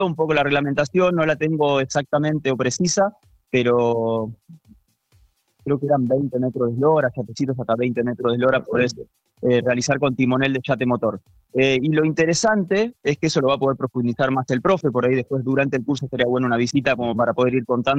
un poco la reglamentación, no la tengo exactamente o precisa, pero creo que eran 20 metros de eslora, yatecitos hasta 20 metros de eslora podés realizar con timonel de yate motor. Y lo interesante es que eso lo va a poder profundizar más el profe, por ahí después durante el curso estaría bueno una visita como para poder ir contando